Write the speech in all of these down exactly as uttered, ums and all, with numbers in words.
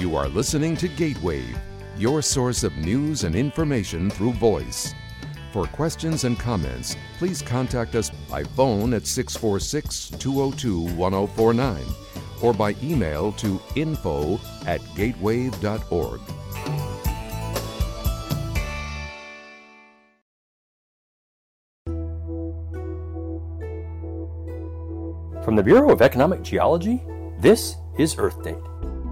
You are listening to Gatewave, your source of news and information through voice. For questions and comments, please contact us by phone at six four six, two oh two, one oh four nine or by email to info at gatewave dot org. From the Bureau of Economic Geology, this is Earth Date.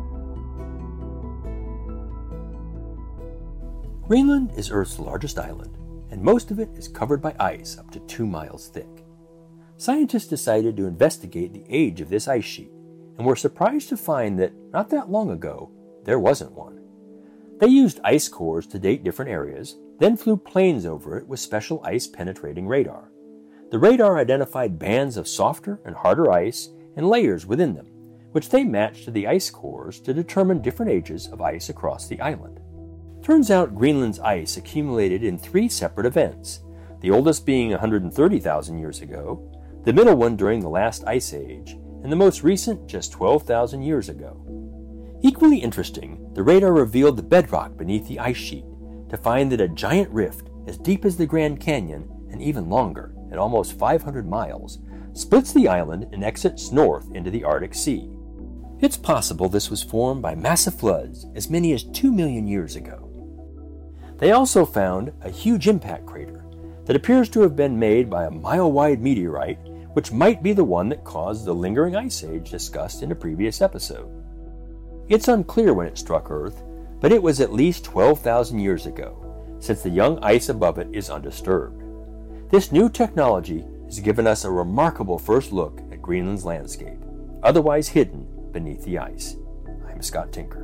Greenland is Earth's largest island, and most of it is covered by ice up to two miles thick. Scientists decided to investigate the age of this ice sheet, and were surprised to find that not that long ago, there wasn't one. They used ice cores to date different areas, then flew planes over it with special ice-penetrating radar. The radar identified bands of softer and harder ice and layers within them, which they matched to the ice cores to determine different ages of ice across the island. Turns out Greenland's ice accumulated in three separate events, the oldest being one hundred thirty thousand years ago, the middle one during the last ice age, and the most recent just twelve thousand years ago. Equally interesting, the radar revealed the bedrock beneath the ice sheet to find that a giant rift as deep as the Grand Canyon and even longer, at almost five hundred miles, splits the island and exits north into the Arctic Sea. It's possible this was formed by massive floods as many as two million years ago. They also found a huge impact crater that appears to have been made by a mile-wide meteorite, which might be the one that caused the lingering ice age discussed in a previous episode. It's unclear when it struck Earth, but it was at least twelve thousand years ago, since the young ice above it is undisturbed. This new technology has given us a remarkable first look at Greenland's landscape, otherwise hidden beneath the ice. I'm Scott Tinker.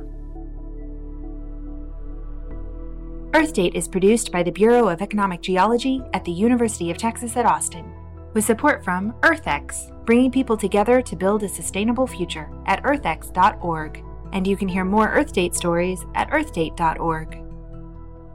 Earth Date is produced by the Bureau of Economic Geology at the University of Texas at Austin, with support from EarthX, bringing people together to build a sustainable future at earth x dot org. And you can hear more Earth Date stories at earth date dot org.